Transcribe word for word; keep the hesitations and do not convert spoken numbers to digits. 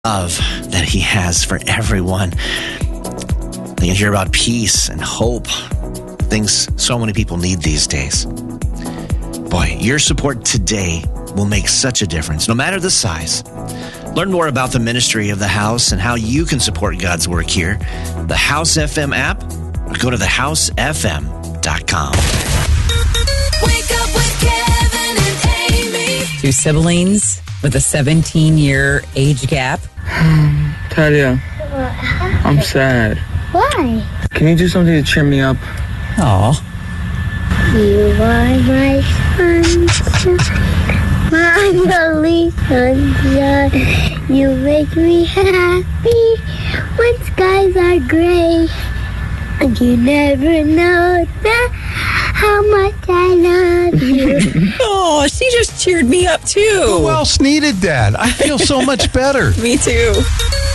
love that he has for everyone. They can hear about peace and hope, things so many people need these days. Boy, your support today will make such a difference, no matter the size. Learn more about the ministry of The House and how you can support God's work here. The House F M app, or go to the house f m dot com. Wake up with Kevin and Amy. Two siblings with a seventeen-year age gap. Talia, I'm sad. Why? Can you do something to cheer me up? Aw. You are my sunshine, my only sunshine. You make me happy when skies are gray. And you never know that how much I love you. Oh, she just cheered me up too. Who else needed that? I feel so much better. Me too.